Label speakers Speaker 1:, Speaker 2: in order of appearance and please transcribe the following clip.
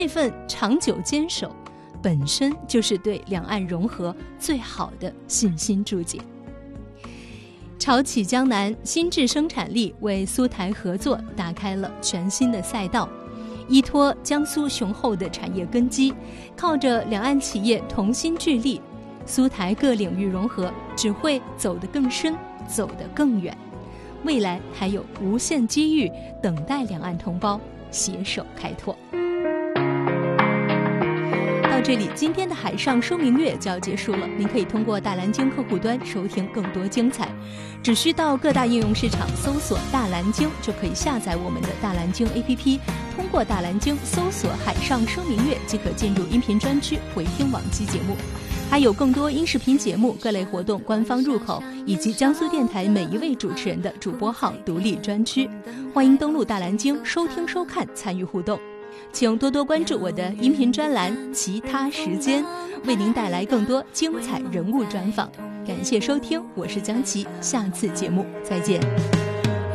Speaker 1: 这份长久坚守本身就是对两岸融合最好的信心注解。潮起江南，新质生产力为苏台合作打开了全新的赛道。依托江苏雄厚的产业根基，靠着两岸企业同心聚力，苏台各领域融合只会走得更深，走得更远。未来还有无限机遇等待两岸同胞携手开拓。到这里，今天的海上说明月就要结束了。您可以通过大蓝鲸客户端收听更多精彩，只需到各大应用市场搜索大蓝鲸，就可以下载我们的大蓝鲸 APP， 通过大蓝鲸搜索海上说明月即可进入音频专区回听往期节目，还有更多音视频节目、各类活动官方入口，以及江苏电台每一位主持人的主播号独立专区。欢迎登录大蓝鲸收听收看，参与互动。请多多关注我的音频专栏其他时间，为您带来更多精彩人物专访。感谢收听，我是江琪，下次节目再见。